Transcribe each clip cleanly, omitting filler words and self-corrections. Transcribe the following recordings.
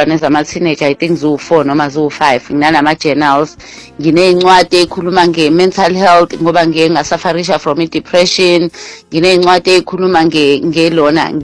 izizukulwane zama-teenager, I think ziwu-4 noma ziwu-5. Nginanama-journals, nginey'ncwadi ey'khuluma nge-mental health ngoba ngike ngasafarisha from i-depression. Nginey'ncwadi ey'khuluma ngelona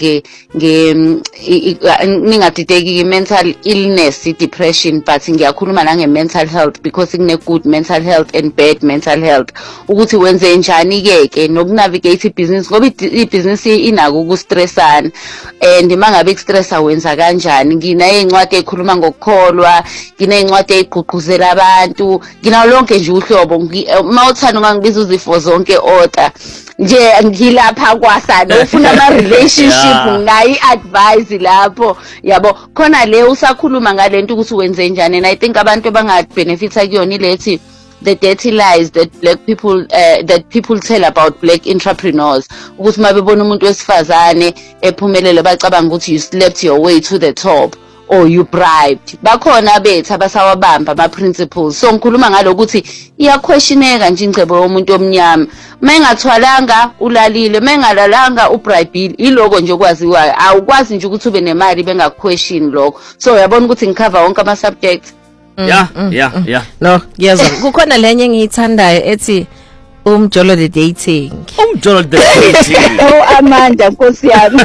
ningadideki i-mental illness, i-depression, but ngiyakhuluma nange-mental health because kune-good mental health and bad mental health. Ukuthi wenze njani-ke nokunavigate ibhizinisi ngoba ibhizinisi inako ukustressana, and mangabe kustressa wenza kanjani. Nginey'ncwadi ey'khuluma ngokukholwa, nginey'ncwadi ey'gqugquzela abantu, nginawo lonke nje uhlobo. Mawuthanda ungangibiza uzifo zonke order. Nje ngilapha kwasana ufuna ama-relationship ngayi advise lapho yabo khona le usakhuluma ngalento ukuthi wenze njani. And I think abantu bangabenefita kuyona ilethi the dirty lies that people tell about black entrepreneurs, ukuthi mabebona umuntu wesifazane ephumelele bacabanga ukuthi you slept your way to the top or you bribed. Bakhona bethu abasawabamba ama-principles. So ngikhuluma ngalokuthi iyaquestioneka nje ingcebo yomuntu omnyama. Mengathwalanga ulalile, mengalalanga ubribile, iloko nje okwaziwayo. Awukwazi nje ukuthi ube nemali bengakuquestion lokho. So uyabona ukuthi ngicover wonke ama-subjects. Yeah. No, ngiyazwa. Kukhona lenye engiyithandayo ethi umjolo the dating. Umjolo the dating. Amanda Nkosi yami.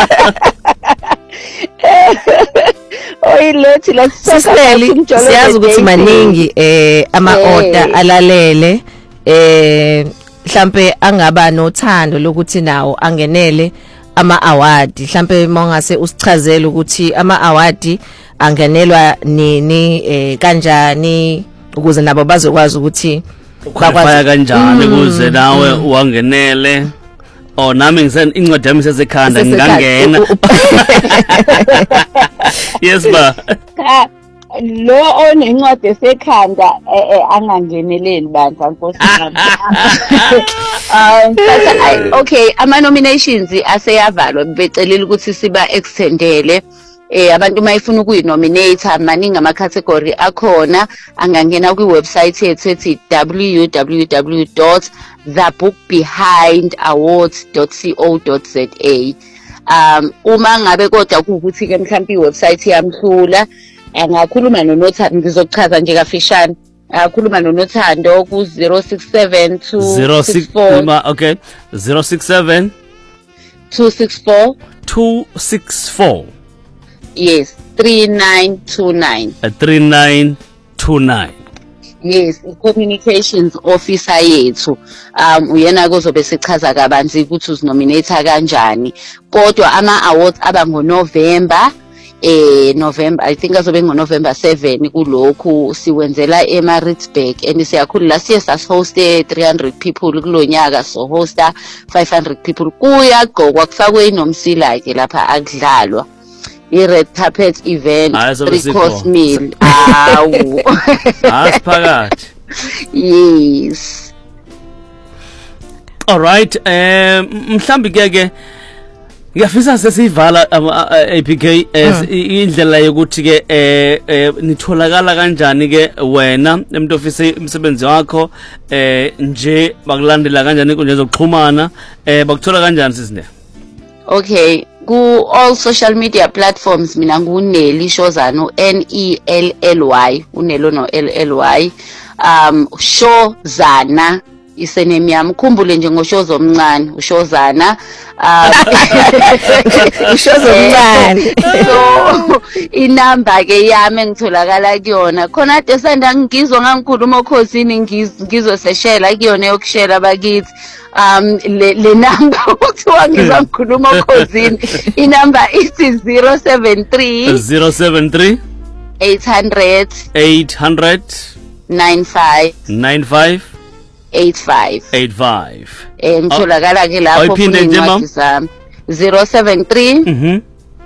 Oyilethi la Siseli siyazi ukuthi maningi ama-order alalele mhlambe angaba nothando lokuthi nawo angenele ama-award. Mhlambe mongase usichazele ukuthi ama-award angenelwa nini kanjani ukuze nabo bazokwazi ukuthi bakwazi kanjani ukuze nawe uwangenele. Oh nami incwadi yami sesekhanda ngingangena. Yes ba. Lo onencwadi esekhanda angangeneleli bandla Nkosi yami. Okay, ama nominations aseyavalwa becelile ukuthi siba extendele. Abantu mayifuna ukuyinominate maningi ama-category akhona, angangena kwi-website yethu ethi www.thebookbehindawards.co.za. Uma ngabe kodwa kuwukuthi ke mhlawumbe i-website yamhlula, angakhuluma noNothando, ngizochaza nje kafishane. Akhuluma noNothando ku 067 264 okay 067 264 yes 3929 3929. Yes, communications officer yethu uyena kuzobe sichaza kabanzi ukuthi uzinominate kanjani. Kodwa ama-awards aba ngoNovember November, I think azobe ngoNovember 7 kulokhu siwenzela eMaritzburg, and siyakhulu la siye host 300 people kulonyaka, so hosta 500 people. Kuyagqokwa kufakwe inomsila ke lapha akudlalwa i-red carpet event, 3-course meal. Awu asiphakathi. Yes. All right, mhlambi ke ngiyafisa sesivala APK indlela yokuthi ke nitholakala kanjani ke wena umuntu ofisa umsebenzi wakho nje bakulandela kanjani inkundla zokuxhumana bakuthola kanjani sisine? Okay, ku all social media platforms mina nguneli Shozana, Nellly, unelo no LLY, Shozana isename yami, khumbule nje ngoshozo omncane uShozana, ushozo omncane. So inamba ke yami engitholakala kuyona khona ade sanda ngizwa ngangikhuluma okhosini ngizoseshela kuyona yokushela bakithi. Le number uthiwa ngizwa ngikhuluma okhosini, inamba ithi 073 800 95 85. Ngitholakala ke lapho futhi incwadi zami 073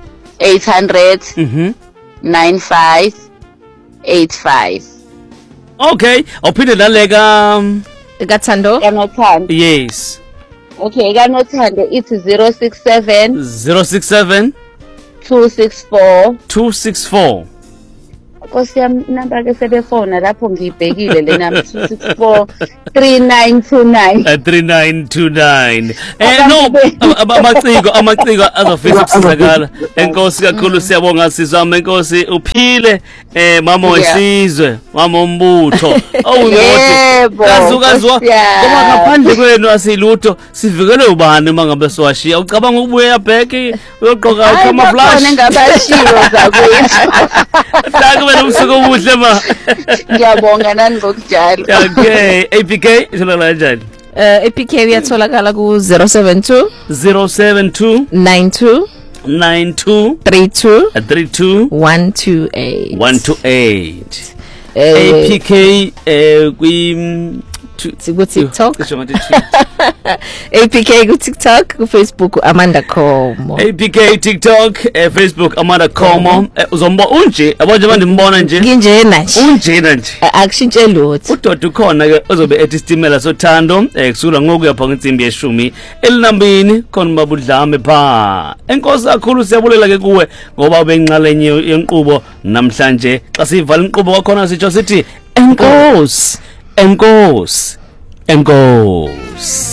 800 95 85. Okay, uphinde laleka kaThando. Kanothando. Yes. Okay, Kanothando ithi 067 264 Nkosi yami number ke sebefona lapho ngiyibhekile lena 264 3929 3929 no amaciko azofisa ukusizakala enkosi kakhulu siyabonga sizama enkosi uphile mama wesizwe mama umbutho yebo kazukazwa ngoba ngaphandle kwenu asilutho sivikelwe ubani mangabe siwashiya ucabanga ukubuya back uyogqoka camouflage ngabashiyo zakwethu Kube nomsuku omuhle ma. Ngiyabonga nani ngokunjalo. Okay, APK itholakala kanjani? APK uyatholakala ku 072 92 32 128 APK kwi ku TikTok APK ku TikTok ku Facebook Amanda Como APK TikTok Facebook Amanda Como uzomba unje abanje manje mbona nje nginjena nje unjena nje akushintshe lutho udoda ukhona ke ozobe ethi stimela sothando kusula ngokuya insimbi yeshumi elinambini khona babudlame pha enkosi kakhulu siyabulela ke kuwe ngoba ubenqalenye yenqubo namhlanje xa sivala inqubo kwakhona sitsho sithi enkosi